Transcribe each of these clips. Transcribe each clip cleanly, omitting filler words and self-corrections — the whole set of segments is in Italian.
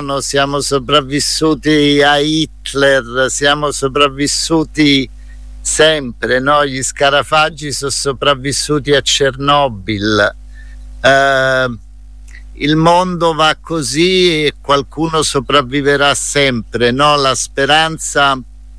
strano, siamo sopravvissuti a Hitler, siamo sopravvissuti sempre, no? Gli scarafaggi sono sopravvissuti a Chernobyl. Il mondo va così e qualcuno sopravviverà sempre, no? La speranza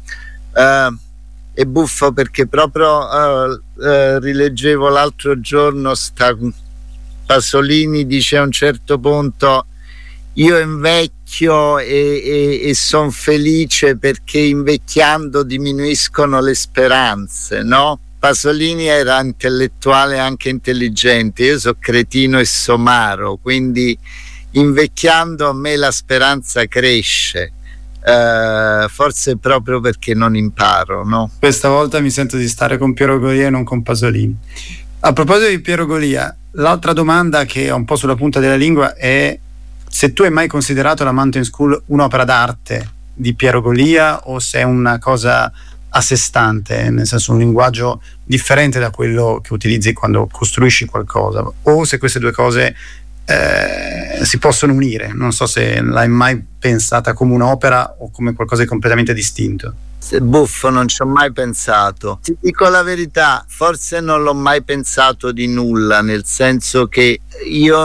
è buffo, perché proprio rileggevo l'altro giorno Pasolini dice a un certo punto: io invecchio e sono felice perché invecchiando diminuiscono le speranze, no? Pasolini era intellettuale, anche intelligente, io sono cretino e somaro, quindi invecchiando a me la speranza cresce, forse proprio perché non imparo, no? Questa volta mi sento di stare con Piero Golia e non con Pasolini. A proposito di Piero Golia, l'altra domanda che ho un po' sulla punta della lingua è se tu hai mai considerato la Mountain School un'opera d'arte di Piero Golia o se è una cosa a sé stante, nel senso un linguaggio differente da quello che utilizzi quando costruisci qualcosa, o se queste due cose si possono unire. Non so se l'hai mai pensata come un'opera o come qualcosa di completamente distinto. Buffo, non ci ho mai pensato, ti dico la verità, forse non l'ho mai pensato di nulla, nel senso che io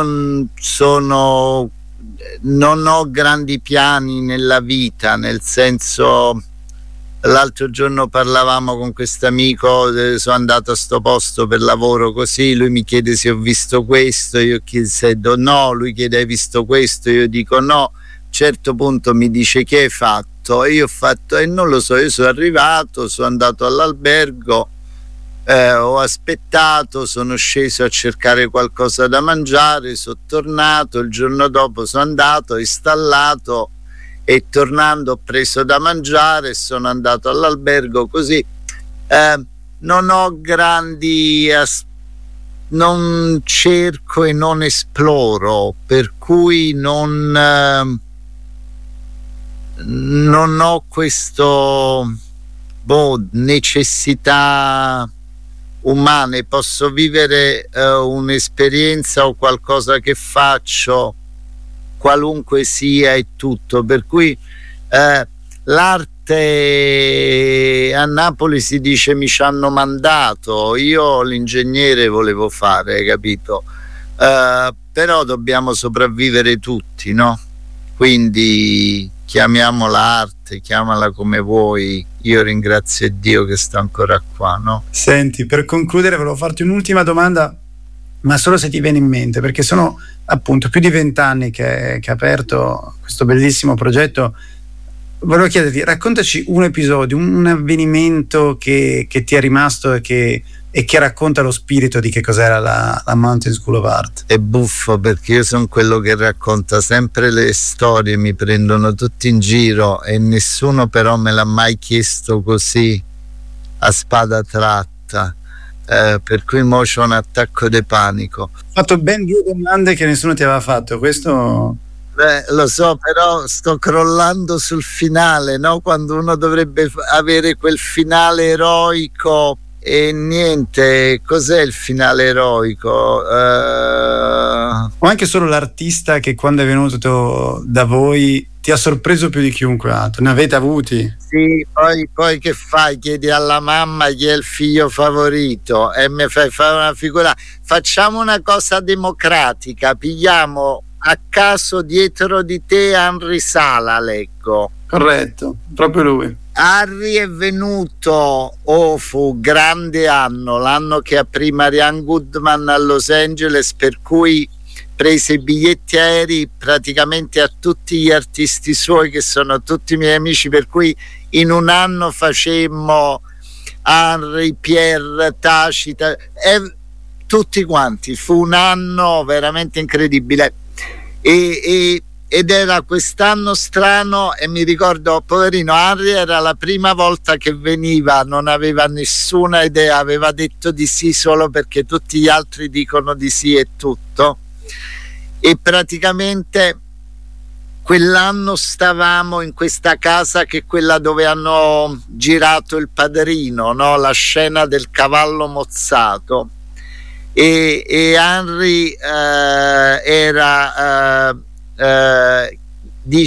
non ho grandi piani nella vita, nel senso, l'altro giorno parlavamo con questo amico, sono andato a sto posto per lavoro così, lui mi chiede se ho visto questo, io chiedo no, lui chiede hai visto questo, io dico no, a un certo punto mi dice che hai fatto, e io ho fatto non lo so, io sono arrivato, sono andato all'albergo, ho aspettato, sono sceso a cercare qualcosa da mangiare, sono tornato, il giorno dopo sono andato, ho installato e tornando ho preso da mangiare e sono andato all'albergo, così non ho grandi non cerco e non esploro, per cui non ho questo necessità umane, posso vivere un'esperienza o qualcosa che faccio, qualunque sia, e tutto, per cui l'arte a Napoli si dice mi ci hanno mandato, io l'ingegnere volevo fare, capito? Però dobbiamo sopravvivere tutti, no? Quindi chiamiamola arte, chiamala come vuoi, io ringrazio Dio che sto ancora qua, no? Senti, per concludere volevo farti un'ultima domanda, ma solo se ti viene in mente, perché sono appunto più di 20 anni che hai aperto questo bellissimo progetto. Volevo chiederti, raccontaci un episodio, un avvenimento che ti è rimasto e che racconta lo spirito di che cos'era la Mountain School of Art. È buffo perché io sono quello che racconta sempre le storie, mi prendono tutti in giro e nessuno però me l'ha mai chiesto così a spada tratta, per cui mo c'ho un attacco di panico. Ho fatto ben 2 domande che nessuno ti aveva fatto, questo... Lo so, però sto crollando sul finale, no? Quando uno dovrebbe avere quel finale eroico e niente, cos'è il finale eroico? O anche solo l'artista che quando è venuto da voi ti ha sorpreso più di chiunque altro, ne avete avuti? Sì, poi che fai? Chiedi alla mamma chi è il figlio favorito e mi fai fare una figura. Facciamo una cosa democratica, pigliamo a caso dietro di te Henry Sala, leggo. Corretto, proprio lui. Harry è venuto, fu grande l'anno che aprì Marianne Goodman a Los Angeles, per cui prese i biglietti aerei praticamente a tutti gli artisti suoi che sono tutti miei amici, per cui in un anno facemmo Henry, Pierre, Tacita tutti quanti, fu un anno veramente incredibile. Ed era quest'anno strano e mi ricordo, poverino Henry, era la prima volta che veniva, non aveva nessuna idea, aveva detto di sì solo perché tutti gli altri dicono di sì e tutto, e praticamente quell'anno stavamo in questa casa che è quella dove hanno girato Il Padrino, no? La scena del cavallo mozzato, e Henry era